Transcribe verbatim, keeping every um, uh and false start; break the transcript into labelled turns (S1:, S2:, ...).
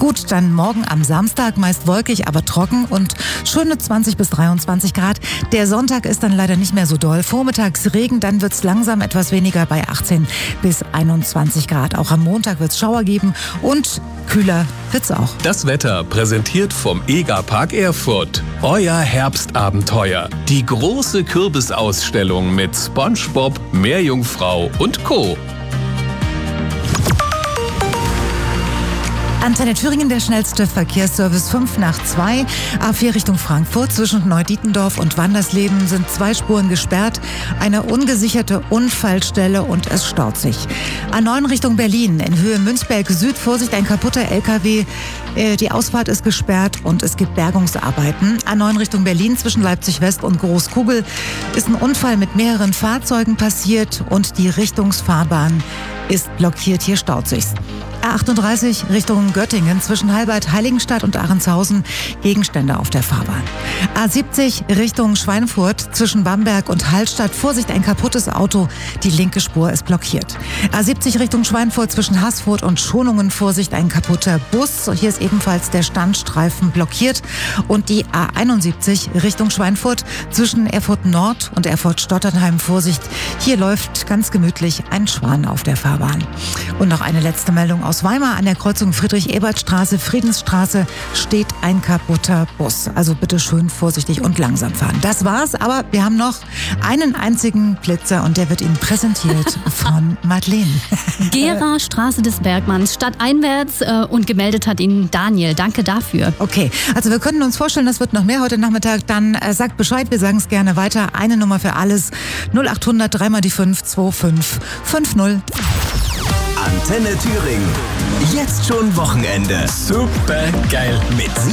S1: Gut, dann morgen am Samstag meist wolkig, aber trocken und schöne zwanzig bis dreiundzwanzig Grad. Der Sonntag ist dann leider nicht mehr so doll. Vormittags Regen, dann wird's langsam etwas weniger bei achtzehn bis einundzwanzig Grad. Auch am Montag wird's Schauer geben und kühler wird's auch.
S2: Das Wetter präsentiert vom Egerpark Erfurt. Euer Herbstabenteuer. Die große Kürbisausstellung mit SpongeBob, Meerjungfrau und Co.
S1: Antenne Thüringen, der schnellste Verkehrsservice fünf nach zwei. A vier Richtung Frankfurt zwischen Neudietendorf und Wandersleben sind zwei Spuren gesperrt. Eine ungesicherte Unfallstelle und es staut sich. A neun Richtung Berlin in Höhe Münzberg Süd. Vorsicht, ein kaputter L K W. Die Ausfahrt ist gesperrt und es gibt Bergungsarbeiten. A neun Richtung Berlin zwischen Leipzig West und Großkugel ist ein Unfall mit mehreren Fahrzeugen passiert und die Richtungsfahrbahn ist blockiert. Hier staut sich's. A achtunddreißig Richtung Göttingen zwischen Halbert, Heiligenstadt und Ahrendshausen Gegenstände auf der Fahrbahn. A siebzig Richtung Schweinfurt zwischen Bamberg und Hallstatt. Vorsicht, ein kaputtes Auto. Die linke Spur ist blockiert. A siebzig Richtung Schweinfurt zwischen Haßfurt und Schonungen. Vorsicht, ein kaputter Bus. Hier ist ebenfalls der Standstreifen blockiert. Und die A einundsiebzig Richtung Schweinfurt zwischen Erfurt Nord und Erfurt Stotternheim. Vorsicht, hier läuft ganz gemütlich ein Schwan auf der Fahrbahn. Und noch eine letzte Meldung aus Weimar. An der Kreuzung Friedrich-Ebert-Straße, Friedensstraße steht ein kaputter Bus. Also bitte schön vorsichtig und langsam fahren. Das war's, aber wir haben noch einen einzigen Blitzer und der wird Ihnen präsentiert von Madeleine.
S3: Gera, Straße des Bergmanns, stadteinwärts äh, und gemeldet hat ihn Daniel. Danke dafür.
S1: Okay, also wir können uns vorstellen, das wird noch mehr heute Nachmittag. Dann äh, sagt Bescheid, wir sagen es gerne weiter. Eine Nummer für alles. null achthundert drei mal die fünf zwei fünf fünf null.
S4: Antenne Thüringen. Jetzt schon Wochenende.
S2: Super geil.
S4: Mit